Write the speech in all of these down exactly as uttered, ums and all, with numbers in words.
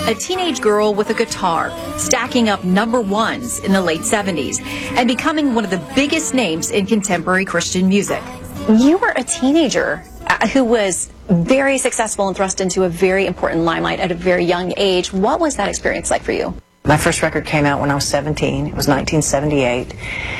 a teenage girl with a guitar, stacking up number ones in the late seventies, and becoming one of the biggest names in contemporary Christian music. You were a teenager who was very successful and thrust into a very important limelight at a very young age. What was that experience like for you? My first record came out when I was seventeen. It was nineteen seventy-eight.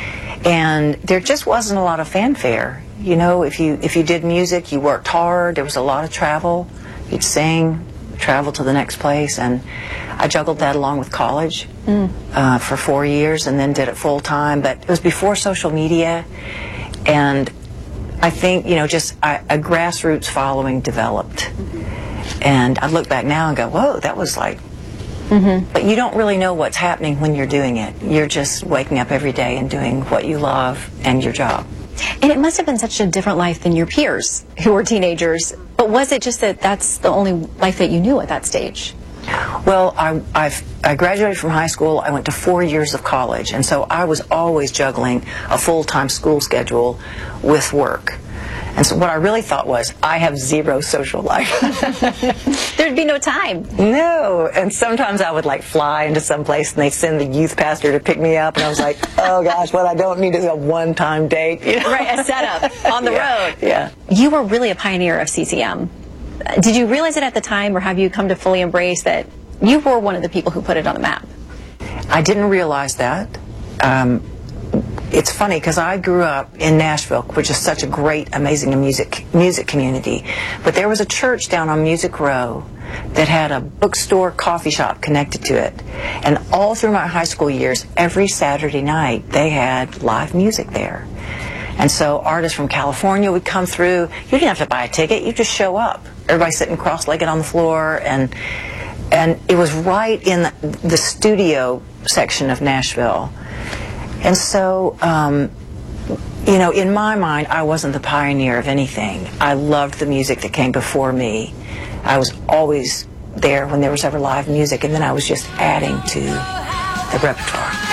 And there just wasn't a lot of fanfare. You know, if you if you did music, you worked hard. There was a lot of travel. You'd sing, travel to the next place, and I juggled that along with college mm. uh, for four years, and then did it full time. But it was before social media, and I think you know just I, a grassroots following developed. Mm-hmm. And I look back now and go, whoa, that was like. Mm-hmm. But you don't really know what's happening when you're doing it. You're just waking up every day and doing what you love and your job. And it must have been such a different life than your peers who were teenagers. But was it just that that's the only life that you knew at that stage? Well, I, I've, I graduated from high school. I went to four years of college. And so I was always juggling a full-time school schedule with work. And so what I really thought was, I have zero social life. There'd be no time. No. And sometimes I would like fly into some place and they'd send the youth pastor to pick me up. And I was like, oh gosh, what I don't need is a one-time date. You know? Right, a setup on the yeah, road. Yeah. You were really a pioneer of C C M. Did you realize it at the time, or have you come to fully embrace that you were one of the people who put it on the map? I didn't realize that. Um, It's funny because I grew up in Nashville, which is such a great, amazing music music community. But there was a church down on Music Row that had a bookstore coffee shop connected to it. And all through my high school years, every Saturday night, they had live music there. And so artists from California would come through. You didn't have to buy a ticket. You just show up. Everybody sitting cross-legged on the floor. And, and it was right in the, the studio section of Nashville. And so, um, you know, in my mind, I wasn't the pioneer of anything. I loved the music that came before me. I was always there when there was ever live music, and then I was just adding to the repertoire.